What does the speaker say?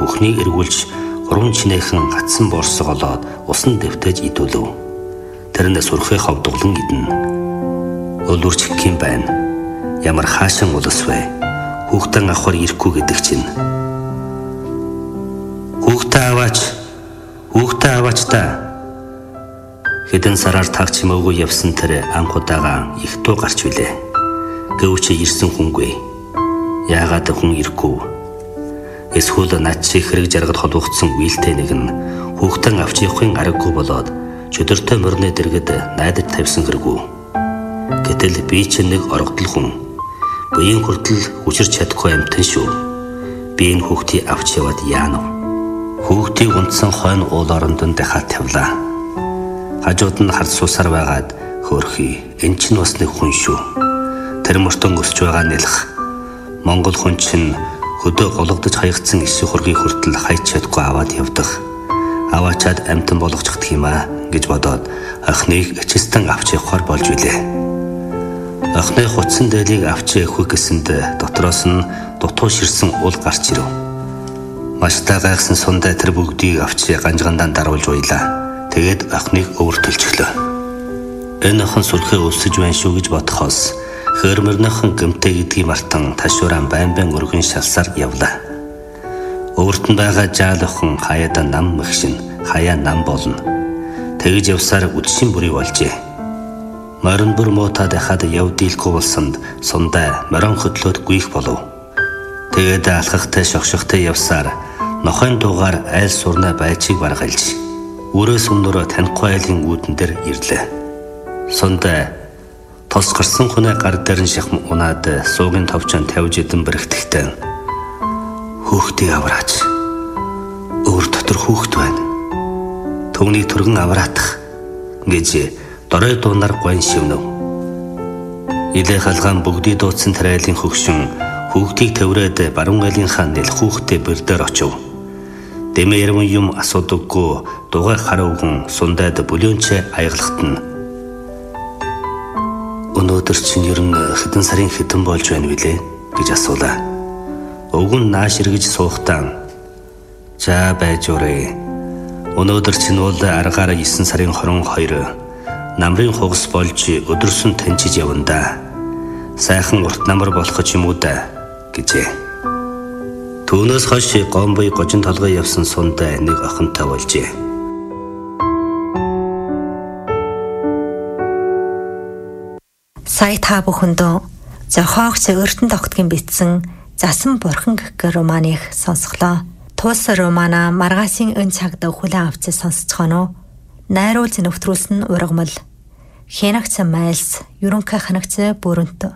бүхнийг эргүүлж 3 чинээхэн гацсан борсог олоод усан дэвтэж идүүлв. Тэр нь сүрхээ ховдглон идэнэ. Өлөрч хэм байна. Ямар хаашин улс вэ? Хүүхдэн авахар ирэхгүй гэдэг чинь. Хүүхдээ аваач та. Хэдэн сараар таг чимээгүй явсан тэр анхудаага их дуу гарч билээ. Гэвч ирсэн хүнгүй. Яагаад хүн ирэхгүй? Эсвэл над чи хэрэг жаргад холбогдсон үйлтэй нэг нь хүүхдэн авч явахын аргагүй болоод чөдөртэй мөрнө дэргэд найдад тавьсан хэрэггүй. Гэтэл би чинь нэг оргодол хүн. Буян хүртэл хүчирч чадахгүй амтэн шүү. Би энэ хүүхдийг авч яваад яана вэ? Хүүхдийг унтсан хойно уул орондон дахиад тавлаа. Хажууд нь хард суусаар байгаад хөөрхий. Энд чинь бас нэг хүн шүү. Тэр мөртөн өсч байгаа нэлэх. Монгол хүн чинь хөдөө гологдож хаягдсан ишиг хургийг хүртэл хайч чадахгүй аваад явдаг. Аваачаад амтан болгочихдаг юм аа гэж бодоод охиныг эчэстэн авч явахаар болж билээ. Охины хуцсан дээлийг авч явах гэсэнд дотроос нь дутуу ширсэн уул гарч ирэв. Маш та гайхсан сундаа тэр бүгдийг авч ганжгандаа даруулж уйлаа. Тэгээд охиныг өвөртөлчихлөө. Энэ охин сүрхээ өвсөж байна шүү гэж бодохоос хөрмөрнөхэн гэмтэй гэдгийг мартан ташууран байн өргөн шалсаар явлаа. Өвөртөнд байгаа жаал охин хаяада нам мэгшин, хаяа нам болно. Тэгж явсаар үдшин бүрий болжээ. Морин бүр муутаад хаад явдийлгүй болсонд сундаа морин хөдлөөд гүйх болов. Тэгээд алхахтай шогшохтой явсаар нохойн дуугаар айл сурна байчиг баргалж өрөөс өмнөрөө танихгүй айлын үүдэн дээр ирлээ. Сундаа тос гарсан хүнээ гар дээр нь шахам унаад суугийн товчон тавьж идэн бэрхтэлтэй. Хүүхдийг авраач. Өөр дотор хүүхд байна. Түүнийг түргэн авраатах гэж дорой дуунаар гон шивнэв. Илээ халгаан бүгдий дуудсан тариалын хөгшин хүүхдийг тавраад баруун айлынхаа нэл хүүхдээ бэрдээр очив. Дэмэ ярмын юм асуудаггүй дугай харууган сундаад бүлөөнчээ аяглахтана. Өнөөдөр чинь ер нь хэдэн сарын хэдэн болж байна вүлээ гэж асуулаа. Өвгөн нааш эргэж суухтаа за байж өрөө. Өнөөдөр чинь бол аргаар 9 сарын 22 намрын хугас болж өдөрсөн таньчиж явна да. Сайхан урт намар болох юм уу да гэжээ. Түүнээс хойш гомбой гожин толгой явсан сундаа нэг охинтой болжээ. Сая та бүхэндөө зохиогч Эрдэнэ тогтгийн бичсэн Засан бурхан гэх романыг сонсголоо. Тус романа маргаашийн энэ цагт хүлээн авч сонсцгоно. Найруулж нэвтрүүлсэн ургамал. Хянагц Майлс, ерөнхий ханагц Бүрэнт.